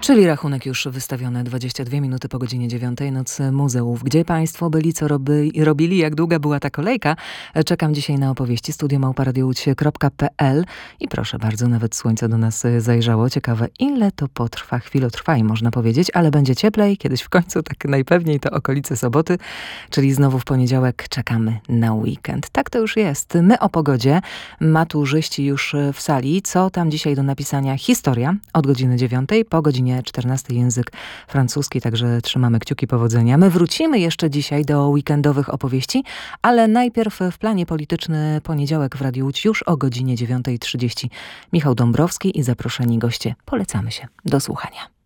Czyli rachunek już wystawiony, 22 minuty po godzinie 9. Noc muzeów. Gdzie państwo byli, co robili, jak długa była ta kolejka? Czekam dzisiaj na opowieści. studio@radiowłódź.pl i proszę bardzo, nawet słońce do nas zajrzało. Ciekawe, ile to potrwa. Chwilotrwa i można powiedzieć, ale będzie cieplej. Kiedyś w końcu, tak najpewniej to okolice soboty, czyli znowu w poniedziałek czekamy na weekend. Tak to już jest. My o pogodzie. Maturzyści już w sali. Co tam dzisiaj do napisania? Historia od godziny 9. Po godzinie 14 język francuski, także trzymamy kciuki powodzenia. My wrócimy jeszcze dzisiaj do weekendowych opowieści, ale najpierw w planie polityczny poniedziałek w Radiu Łódź już o godzinie 9:30. Michał Dąbrowski i zaproszeni goście. Polecamy się. Do słuchania.